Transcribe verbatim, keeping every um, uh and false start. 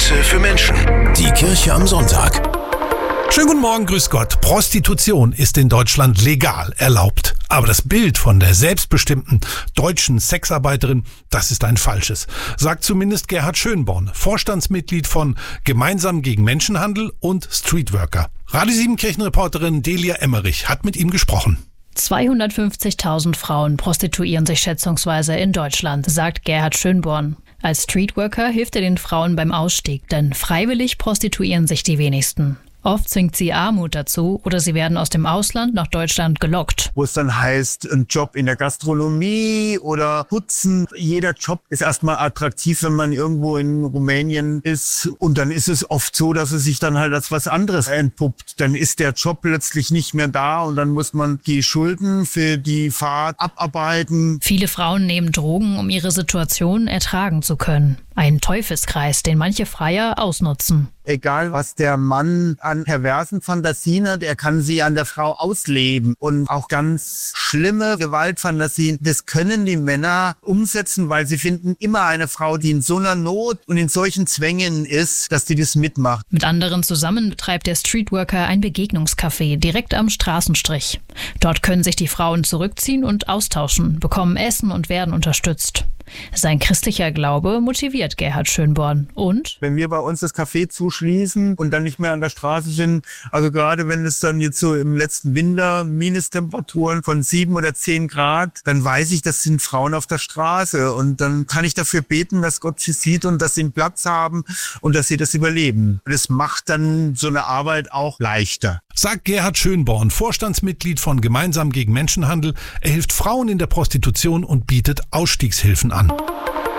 Messe für Menschen. Die Kirche am Sonntag. Schönen guten Morgen, grüß Gott. Prostitution ist in Deutschland legal erlaubt. Aber das Bild von der selbstbestimmten deutschen Sexarbeiterin, das ist ein falsches. Sagt zumindest Gerhard Schönborn, Vorstandsmitglied von Gemeinsam gegen Menschenhandel und Streetworker. Radio sieben Kirchenreporterin Delia Emmerich hat mit ihm gesprochen. zweihundertfünfzigtausend Frauen prostituieren sich schätzungsweise in Deutschland, sagt Gerhard Schönborn. Als Streetworker hilft er den Frauen beim Ausstieg, denn freiwillig prostituieren sich die wenigsten. Oft zwingt sie Armut dazu oder sie werden aus dem Ausland nach Deutschland gelockt. Wo es dann heißt, ein Job in der Gastronomie oder Putzen. Jeder Job ist erstmal attraktiv, wenn man irgendwo in Rumänien ist. Und dann ist es oft so, dass es sich dann halt als was anderes entpuppt. Dann ist der Job plötzlich nicht mehr da und dann muss man die Schulden für die Fahrt abarbeiten. Viele Frauen nehmen Drogen, um ihre Situation ertragen zu können. Ein Teufelskreis, den manche Freier ausnutzen. Egal, was der Mann an perversen Fantasien hat, er kann sie an der Frau ausleben. Und auch ganz schlimme Gewaltfantasien, das können die Männer umsetzen, weil sie finden immer eine Frau, die in so einer Not und in solchen Zwängen ist, dass die das mitmacht. Mit anderen zusammen betreibt der Streetworker ein Begegnungscafé direkt am Straßenstrich. Dort können sich die Frauen zurückziehen und austauschen, bekommen Essen und werden unterstützt. Sein christlicher Glaube motiviert Gerhard Schönborn. Und? Wenn wir bei uns das Café zuschließen und dann nicht mehr an der Straße sind, also gerade wenn es dann jetzt so im letzten Winter Minustemperaturen von sieben oder zehn Grad, dann weiß ich, das sind Frauen auf der Straße und dann kann ich dafür beten, dass Gott sie sieht und dass sie einen Platz haben und dass sie das überleben. Das macht dann so eine Arbeit auch leichter. Sagt Gerhard Schönborn, Vorstandsmitglied von Gemeinsam gegen Menschenhandel. Er hilft Frauen in der Prostitution und bietet Ausstiegshilfen an.